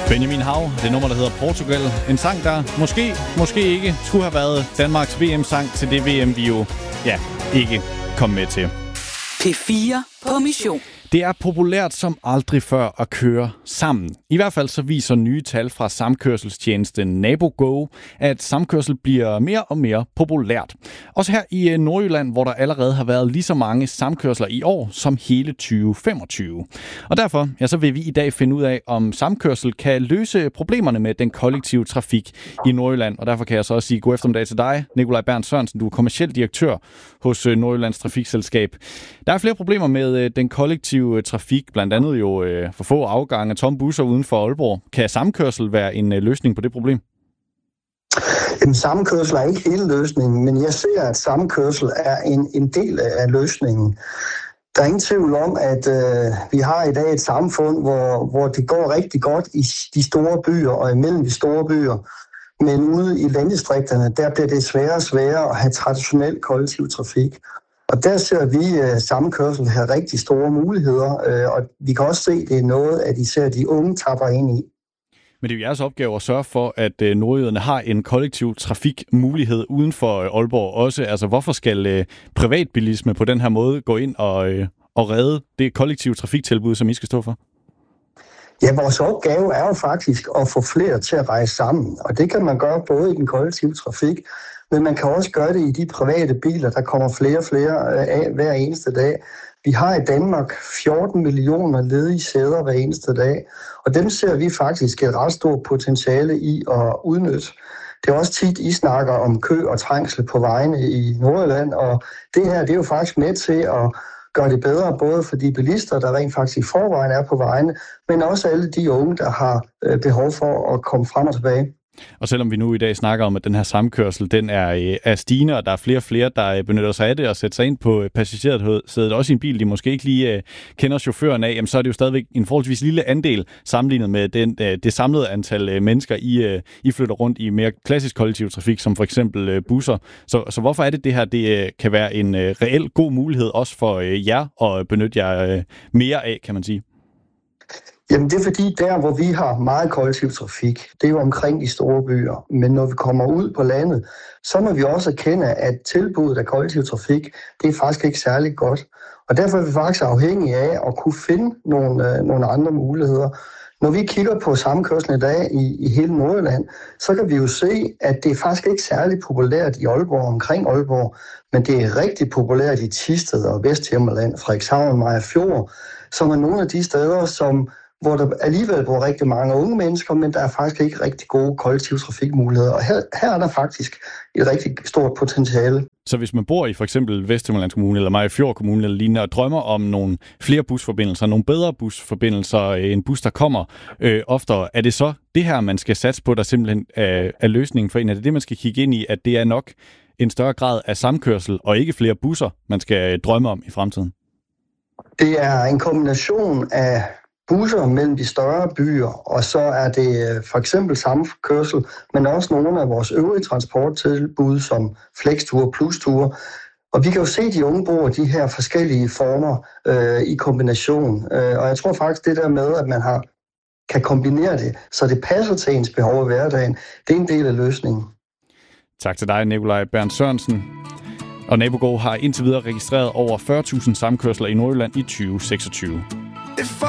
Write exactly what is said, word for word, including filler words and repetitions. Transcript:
Benjamin Hav, det nummer, der hedder Portugal. En sang, der måske, måske ikke skulle have været Danmarks V M-sang til det V M, vi jo, ja, ikke kom med til. P fire på mission. Det er populært som aldrig før at køre sammen. I hvert fald så viser nye tal fra samkørselstjenesten NaboGo, at samkørsel bliver mere og mere populært. Også her i Nordjylland, hvor der allerede har været lige så mange samkørsler i år som hele tyve femogtyve. Og derfor ja, så vil vi i dag finde ud af, om samkørsel kan løse problemerne med den kollektive trafik i Nordjylland. Og derfor kan jeg så også sige god eftermiddag til dig, Nikolaj Berndt Sørensen. Du er kommerciel direktør hos Nordjyllands Trafikselskab. Der er flere problemer med den kollektive trafik, blandt andet jo øh, for få afgange, tomme busser uden for Aalborg. Kan samkørsel være en øh, løsning på det problem? Jamen, samkørsel er ikke hele løsningen, men jeg ser, at samkørsel er en, en del af løsningen. Der er ingen tvivl om, at øh, vi har i dag et samfund, hvor, hvor det går rigtig godt i de store byer og imellem de store byer. Men ude i landdistrikterne, der bliver det sværere og sværere at have traditionel kollektiv trafik. Og der ser vi uh, sammenkørsel have rigtig store muligheder, uh, og vi kan også se, at det er noget, at især de unge tapper ind i. Men det er jo jeres opgave at sørge for, at uh, nordjyderne har en kollektiv trafikmulighed uden for uh, Aalborg også. Altså, hvorfor skal uh, privatbilisme på den her måde gå ind og, uh, og redde det kollektive trafiktilbud, som I skal stå for? Ja, vores opgave er jo faktisk at få flere til at rejse sammen, og det kan man gøre både i den kollektive trafik, men man kan også gøre det i de private biler, der kommer flere og flere af hver eneste dag. Vi har i Danmark fjorten millioner ledige sæder hver eneste dag, og dem ser vi faktisk et ret stort potentiale i at udnytte. Det er også tit, I snakker om kø og trængsel på vejene i Nordjylland, og det her det er jo faktisk med til at gøre det bedre, både for de bilister, der rent faktisk i forvejen er på vejene, men også alle de unge, der har behov for at komme frem og tilbage. Og selvom vi nu i dag snakker om, at den her samkørsel, den er, er stigende, og der er flere og flere, der benytter sig af det og sætter sig ind på passagersædet, også i en bil, de måske ikke lige uh, kender chaufføren af, jamen, så er det jo stadigvæk en forholdsvis lille andel sammenlignet med den, uh, det samlede antal uh, mennesker, I, uh, I flytter rundt i mere klassisk kollektiv trafik, som for eksempel uh, busser. Så, så hvorfor er det, det her det, uh, kan være en uh, reel god mulighed også for uh, jer at benytte jer uh, mere af, kan man sige? Jamen det er fordi, der hvor vi har meget kollektiv trafik, det er jo omkring de store byer. Men når vi kommer ud på landet, så må vi også erkende, at tilbuddet af kollektiv trafik, det er faktisk ikke særlig godt. Og derfor er vi faktisk afhængige af at kunne finde nogle, øh, nogle andre muligheder. Når vi kigger på samkørslen i dag i, i hele Nordjylland, så kan vi jo se, at det er faktisk ikke særlig populært i Aalborg omkring Aalborg, men det er rigtig populært i Thisted og Vesthimmerland, Frederikshavn, Mariagerfjord, som er nogle af de steder, som hvor der alligevel bor rigtig mange unge mennesker, men der er faktisk ikke rigtig gode kollektive trafikmuligheder. Og her, her er der faktisk et rigtig stort potentiale. Så hvis man bor i for eksempel Vesthimmerlands Kommune eller Mariagerfjord Kommune eller lignende, og drømmer om nogle flere busforbindelser, nogle bedre busforbindelser, en bus, der kommer øh, oftere, er det så det her, man skal satse på, der simpelthen er, er løsningen for en? Er det det, man skal kigge ind i, at det er nok en større grad af samkørsel og ikke flere busser, man skal drømme om i fremtiden? Det er en kombination af busser mellem de større byer, og så er det for eksempel samkørsel, men også nogle af vores øvrige transporttilbud, som Flexture, Plusture. Og vi kan jo se, at de unge bruger de her forskellige former øh, i kombination. Øh, og jeg tror faktisk, det der med, at man har, kan kombinere det, så det passer til ens behov i hverdagen, det er en del af løsningen. Tak til dig, Nikolaj Berndt Sørensen. Og NaboGo har indtil videre registreret over fyrre tusind samkørsler i Nordjylland i tyve seksogtyve.